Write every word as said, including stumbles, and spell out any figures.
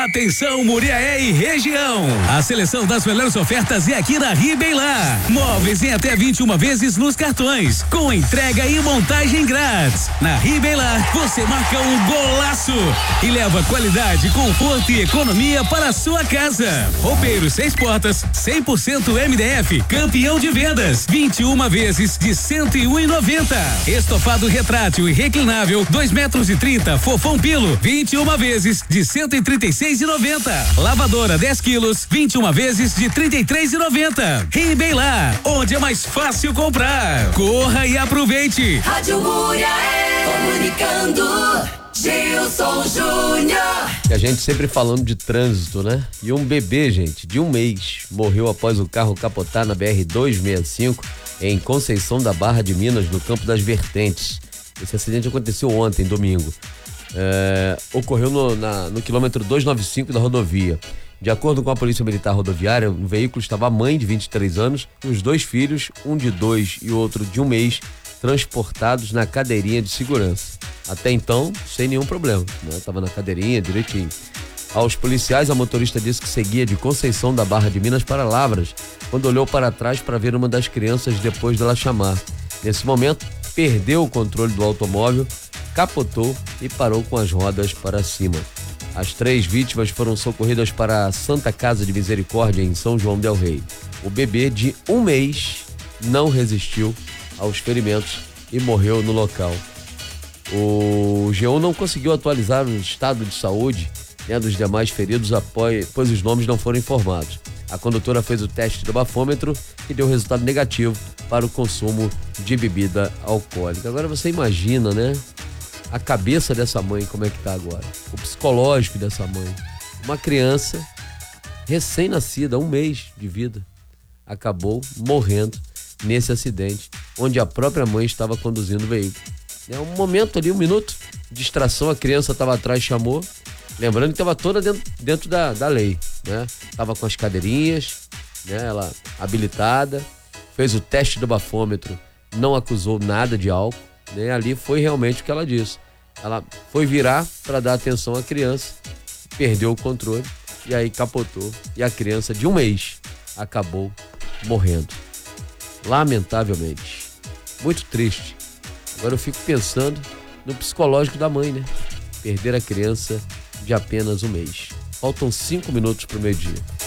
Atenção, Muriaé e região. A seleção das melhores ofertas é aqui na Ribeilar. Móveis em até vinte e uma vezes nos cartões, com entrega e montagem grátis. Na Ribeilar, você marca um golaço e leva qualidade, conforto e economia para a sua casa. Roupeiro seis portas, cem por cento M D F, campeão de vendas, vinte e uma vezes de cento e um e noventa. Estofado retrátil e reclinável, dois metros e trinta, fofão pilo, vinte e uma vezes de cento e trinta e seis e noventa. Lavadora dez quilos, vinte e uma vezes de trinta e três e noventa. Ribeilar, onde é mais fácil comprar. Corra e aproveite. Rádio Muriaé, comunicando, Gilson Júnior. E a gente sempre falando de trânsito, né? E um bebê, gente, de um mês, morreu após o carro capotar na B R duzentos e sessenta e cinco em Conceição da Barra de Minas, no Campo das Vertentes. Esse acidente aconteceu ontem, domingo. É, ocorreu no, na, no quilômetro duzentos e noventa e cinco da rodovia. De acordo com a Polícia Militar Rodoviária, no veículo estava a mãe de vinte e três anos e os dois filhos, um de dois e outro de um mês, transportados na cadeirinha de segurança. Até então, sem nenhum problema, né? Tava na cadeirinha direitinho. Aos policiais, a motorista disse que seguia de Conceição da Barra de Minas para Lavras, quando olhou para trás para ver uma das crianças depois dela chamar. Nesse momento, perdeu o controle do automóvel, capotou e parou com as rodas para cima. As três vítimas foram socorridas para a Santa Casa de Misericórdia, em São João del Rei. O bebê de um mês não resistiu aos ferimentos e morreu no local. O G um não conseguiu atualizar o estado de saúde, né, dos demais feridos, após, pois os nomes não foram informados. A condutora fez o teste do bafômetro e deu resultado negativo para o consumo de bebida alcoólica. Agora você imagina, né? A cabeça dessa mãe, como é que tá agora? O psicológico dessa mãe. Uma criança recém-nascida, um mês de vida, acabou morrendo nesse acidente, onde a própria mãe estava conduzindo o veículo. É um momento ali, um minuto, distração, a criança estava atrás, chamou, lembrando que estava toda dentro, dentro da, da lei, né? Tava com as cadeirinhas, né? Ela habilitada, fez o teste do bafômetro, não acusou nada de álcool, né? Ali foi realmente o que ela disse. Ela foi virar para dar atenção à criança, perdeu o controle e aí capotou. E a criança de um mês acabou morrendo. Lamentavelmente. Muito triste. Agora eu fico pensando no psicológico da mãe, né? Perder a criança de apenas um mês. Faltam cinco minutos para o meio-dia.